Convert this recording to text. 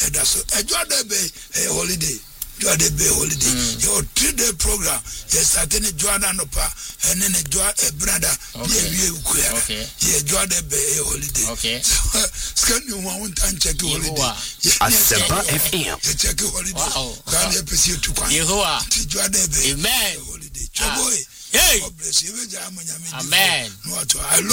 that's a Jordan holiday. Jordan Bay holiday. Your 3-day program. Yes, I think Jordan Opa and then a brother. Okay. Yeah, Jordan Bay holiday. Okay. Scan you one time check holiday. Asempa FM. Check holiday. Can you pursue to come? Jordan Bay. Amen. Holiday. Choboy. Hey. God bless you. Amen. I love